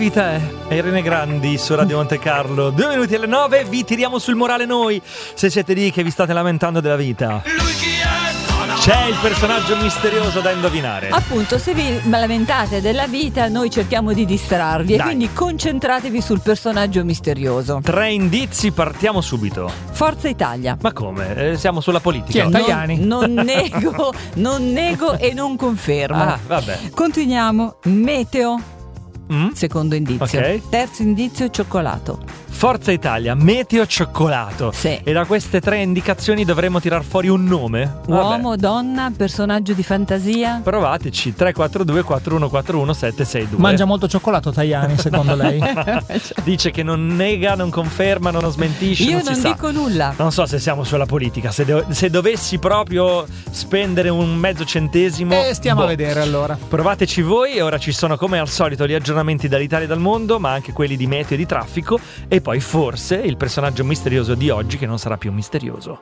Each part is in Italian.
vita è? Irene Grandi su Radio Monte Carlo. 2 minuti alle 9, vi tiriamo sul morale noi, se siete lì che vi state lamentando della vita. C'è il personaggio misterioso da indovinare. Appunto, se vi lamentate della vita, noi cerchiamo di distrarvi. Dai. E quindi concentratevi sul personaggio misterioso. 3 indizi, partiamo subito. Forza Italia. Ma come? Siamo sulla politica. Tajani. Non nego e non confermo. Ah, vabbè. Continuiamo. Meteo. Secondo indizio. Okay. Terzo indizio, cioccolato. Forza Italia, meteo, cioccolato. Sì. E da queste 3 indicazioni dovremo tirar fuori un nome? Uomo, donna, personaggio di fantasia? Provateci. 342 4141 762. Mangia molto cioccolato Tajani, secondo lei? Dice che non nega, non conferma, non smentisce. Io non non dico nulla. Non so se siamo sulla politica. Se dovessi proprio spendere un mezzo centesimo, stiamo a vedere allora. Provateci voi. E ora ci sono, come al solito, gli aggiornamenti dall'Italia e dal mondo, ma anche quelli di meteo e di traffico. E poi forse il personaggio misterioso di oggi, che non sarà più misterioso.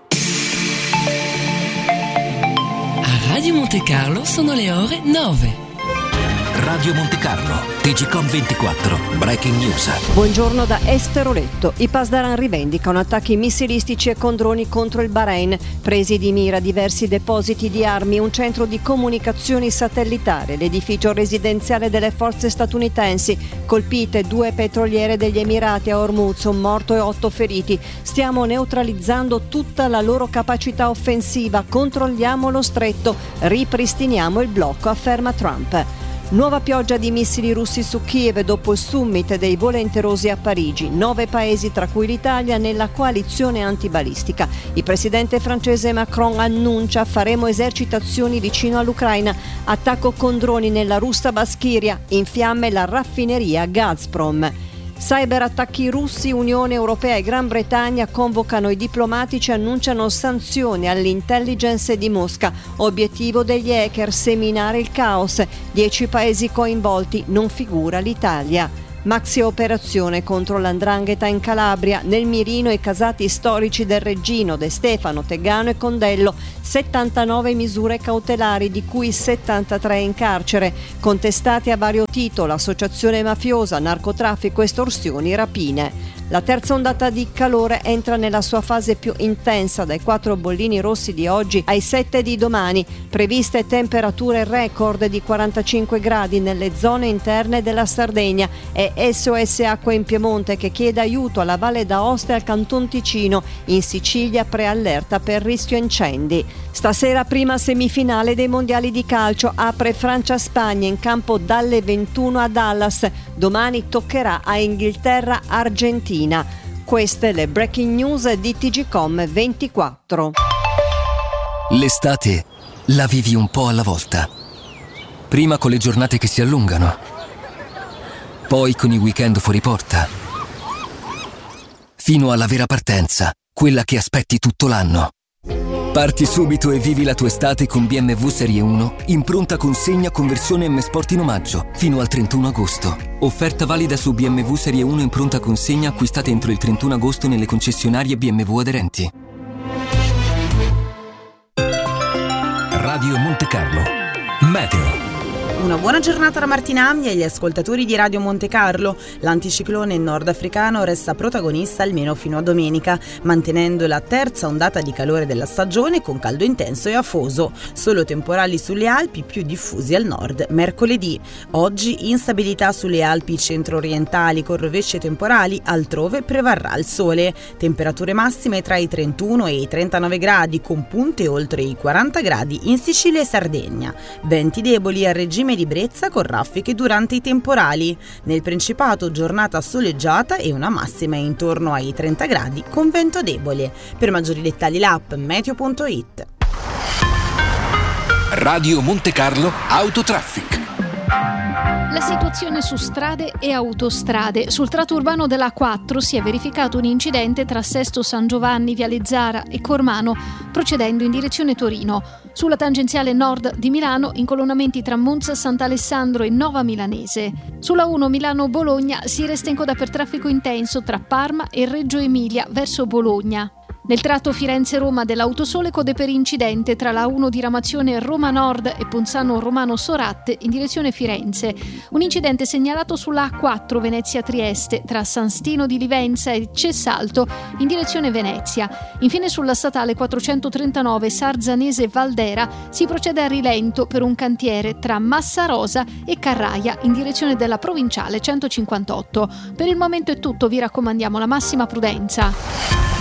A Radio Monte Carlo sono le ore 9. Radio Monte Carlo, TGCOM 24, Breaking News. Buongiorno da Esteroletto. I Pasdaran rivendicano attacchi missilistici e con droni contro il Bahrain. Presi di mira diversi depositi di armi, un centro di comunicazioni satellitare, l'edificio residenziale delle forze statunitensi. Colpite 2 petroliere degli Emirati a Hormuz, un morto e 8 feriti. Stiamo neutralizzando tutta la loro capacità offensiva, controlliamo lo stretto, ripristiniamo il blocco, afferma Trump. Nuova pioggia di missili russi su Kiev dopo il summit dei volenterosi a Parigi. 9 paesi, tra cui l'Italia, nella coalizione antibalistica. Il presidente francese Macron annuncia: faremo esercitazioni vicino all'Ucraina. Attacco con droni nella russa Baschiria. In fiamme la raffineria Gazprom. Cyberattacchi russi, Unione Europea e Gran Bretagna convocano i diplomatici e annunciano sanzioni all'intelligence di Mosca. Obiettivo degli hacker: seminare il caos. 10 paesi coinvolti, non figura l'Italia. Maxi operazione contro l''ndrangheta in Calabria, nel mirino i casati storici del Reggino, De Stefano, Tegano e Condello. 79 misure cautelari, di cui 73 in carcere, contestate a vario titolo: associazione mafiosa, narcotraffico, estorsioni, rapine. La terza ondata di calore entra nella sua fase più intensa, dai 4 bollini rossi di oggi ai 7 di domani. Previste temperature record di 45 gradi nelle zone interne della Sardegna. È SOS Acqua in Piemonte che chiede aiuto alla Valle d'Aosta e al Canton Ticino. In Sicilia preallerta per rischio incendi. Stasera prima semifinale dei mondiali di calcio, apre Francia-Spagna in campo dalle 21 a Dallas. Domani toccherà a Inghilterra-Argentina. Queste le breaking news di TGCOM 24. L'estate la vivi un po' alla volta. Prima con le giornate che si allungano, poi con i weekend fuori porta, fino alla vera partenza, quella che aspetti tutto l'anno. Parti subito e vivi la tua estate con BMW Serie 1 in pronta consegna con versione M Sport in omaggio fino al 31 agosto. Offerta valida su BMW Serie 1 in pronta consegna acquistate entro il 31 agosto nelle concessionarie BMW aderenti. Radio Monte Carlo. Meteo. Una buona giornata da Martina Ammi e agli ascoltatori di Radio Monte Carlo. L'anticiclone nordafricano resta protagonista almeno fino a domenica, mantenendo la terza ondata di calore della stagione con caldo intenso e afoso. Solo temporali sulle Alpi, più diffusi al nord mercoledì. Oggi instabilità sulle Alpi centro-orientali con rovesci temporali, altrove prevarrà il sole. Temperature massime tra i 31 e i 39 gradi, con punte oltre i 40 gradi in Sicilia e Sardegna. Venti deboli a regime di brezza con raffiche durante i temporali. Nel Principato giornata soleggiata e una massima intorno ai 30 gradi con vento debole. Per maggiori dettagli l'app meteo.it. Radio Monte Carlo Autotraffic. La situazione su strade e autostrade. Sul tratto urbano della A4 si è verificato un incidente tra Sesto San Giovanni, Viale Zara e Cormano, procedendo in direzione Torino. Sulla tangenziale nord di Milano, incolonnamenti tra Monza, Sant'Alessandro e Nova Milanese. Sulla 1 Milano-Bologna si resta in coda per traffico intenso tra Parma e Reggio Emilia verso Bologna. Nel tratto Firenze-Roma dell'Autosole code per incidente tra la 1 diramazione Roma Nord e Ponzano Romano Soratte in direzione Firenze. Un incidente segnalato sulla A4 Venezia-Trieste tra San Stino di Livenza e Cessalto in direzione Venezia. Infine sulla statale 439 Sarzanese-Valdera si procede a rilento per un cantiere tra Massarosa e Carraia in direzione della provinciale 158. Per il momento è tutto, vi raccomandiamo la massima prudenza.